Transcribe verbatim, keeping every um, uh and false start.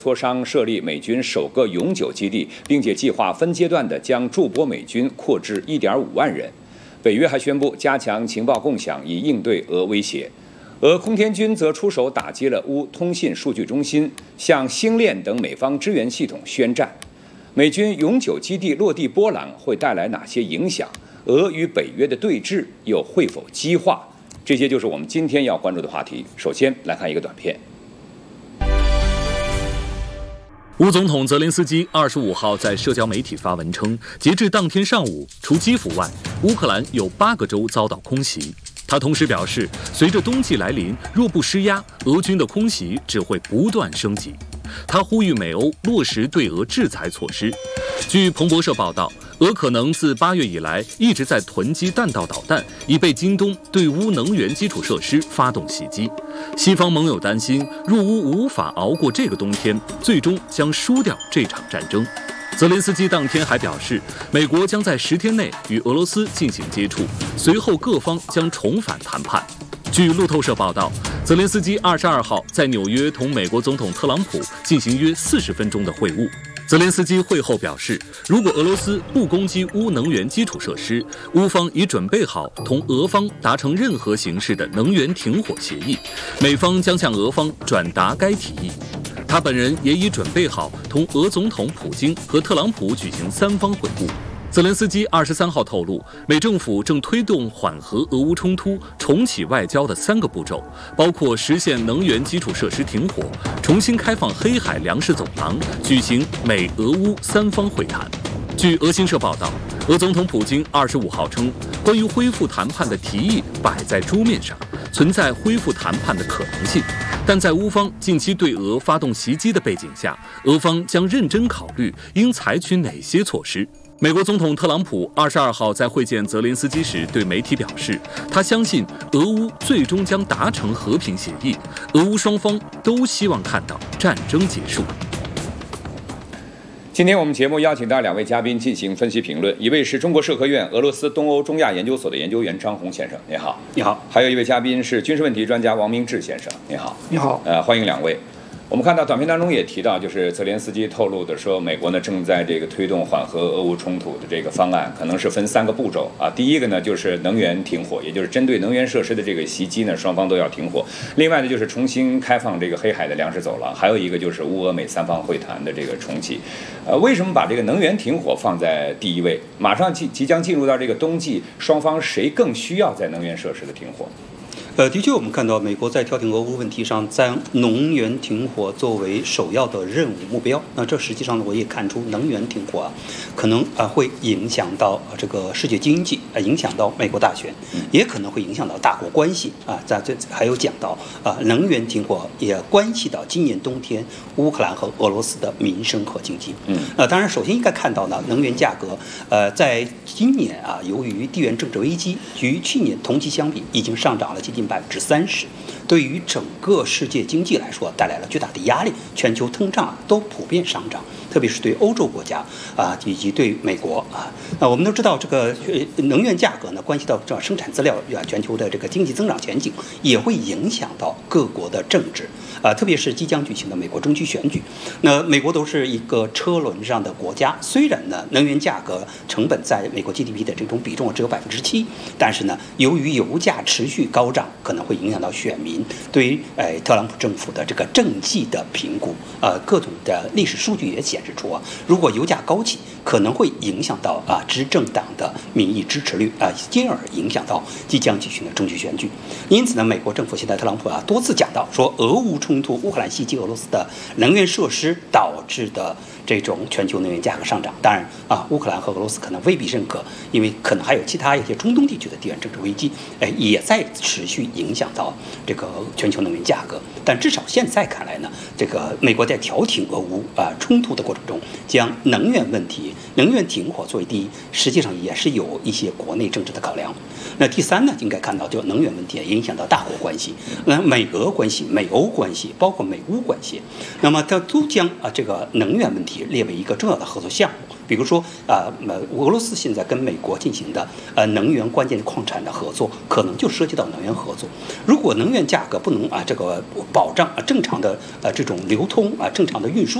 磋商设立美军首个永久基地，并且计划分阶段地将驻波美军扩至一点五万人。北约还宣布加强情报共享，以应对俄威胁。俄空天军则出手打击了乌通信数据中心，向星链等美方支援系统宣战。美军永久基地落地波兰会带来哪些影响？俄与北约的对峙又会否激化？这些就是我们今天要关注的话题。首先来看一个短片。 乌总统泽连斯基二十五号在社交媒体发文称，截至当天上午，除基辅外，乌克兰有八个州遭到空袭。他同时表示，随着冬季来临，若不施压，俄军的空袭只会不断升级。他呼吁美欧落实对俄制裁措施。据彭博社报道，俄可能自八月以来一直在囤积弹道导弹，以备今冬对乌能源基础设施发动袭击。西方盟友担心，入乌无法熬过这个冬天，最终将输掉这场战争。泽连斯基当天还表示，美国将在十天内与俄罗斯进行接触，随后各方将重返谈判。据路透社报道，泽连斯基二十二号在纽约同美国总统特朗普进行约四十分钟的会晤。泽连斯基会后表示，如果俄罗斯不攻击乌能源基础设施，乌方已准备好同俄方达成任何形式的能源停火协议，美方将向俄方转达该提议。他本人也已准备好同俄总统普京和特朗普举行三方会晤。泽连斯基二十三号透露，美政府正推动缓和俄乌冲突、重启外交的三个步骤，包括实现能源基础设施停火、重新开放黑海粮食走廊、举行美俄乌三方会谈。据俄新社报道，俄总统普京二十五号称，关于恢复谈判的提议摆在桌面上，存在恢复谈判的可能性，但在乌方近期对俄发动袭击的背景下，俄方将认真考虑应采取哪些措施。美国总统特朗普二十二号在会见泽连斯基时对媒体表示，他相信俄乌最终将达成和平协议，俄乌双方都希望看到战争结束。 今天我们节目邀请到两位嘉宾进行分析评论，一位是中国社科院俄罗斯东欧中亚研究所的研究员张红先生，你好。 你好。 还有一位嘉宾是军事问题专家王明志先生，你好。 你好。 呃，欢迎两位。我们看到短片当中也提到，就是泽连斯基透露的说，美国呢正在这个推动缓和俄乌冲突的这个方案，可能是分三个步骤啊。第一个呢就是能源停火，也就是针对能源设施的这个袭击呢，双方都要停火。另外呢就是重新开放这个黑海的粮食走廊，还有一个就是乌俄美三方会谈的这个重启。呃，为什么把这个能源停火放在第一位？马上即即将进入到这个冬季，双方谁更需要在能源设施的停火？ 呃，的确，我们看到美国在调停俄乌问题上，将能源停火作为首要的任务目标。那这实际上呢，我也看出能源停火啊，可能啊会影响到这个世界经济，啊影响到美国大选，也可能会影响到大国关系啊。在这还有讲到啊，能源停火也关系到今年冬天乌克兰和俄罗斯的民生和经济。嗯，呃，当然，首先应该看到呢，能源价格，呃，在今年啊，由于地缘政治危机，与去年同期相比，已经上涨了接近百分之三十，对于整个世界经济来说带来了巨大的压力，全球通胀都普遍上涨，特别是对欧洲国家啊以及对美国啊。那我们都知道，这个能源价格呢，关系到这生产资料啊全球的这个经济增长前景，也会影响到各国的政治啊，特别是即将举行的美国中期选举。那美国都是一个车轮上的国家，虽然呢能源价格成本在美国 G D P 的这种比重只有百分之七，但是呢，由于油价持续高涨，可能会影响到选民对于呃特朗普政府的这个政绩的评估。呃，各种的历史数据也显示出啊，如果油价高企，可能会影响到啊执政党的民意支持率啊，进而影响到即将举行的中期选举。因此呢，美国政府现在特朗普啊多次讲到说，俄乌冲突、乌克兰袭击俄罗斯的能源设施导致的这种全球能源价格上涨。当然啊，乌克兰和俄罗斯可能未必认可，因为可能还有其他一些中东地区的地缘政治危机，哎，也在持续影响到这个全球能源价格。但至少现在看来呢，这个美国在调停俄乌啊冲突的过程中，将能源问题、能源停火作为第一，实际上也是有一些国内政治的考量。那第三呢，应该看到就能源问题也影响到大国关系，那美俄关系、美欧关系，包括美乌关系，那么它都将啊这个能源问题列为一个重要的合作项目。 比如说啊，呃，俄罗斯现在跟美国进行的呃能源关键矿产的合作，可能就涉及到能源合作。如果能源价格不能啊这个保障啊正常的呃这种流通啊正常的运输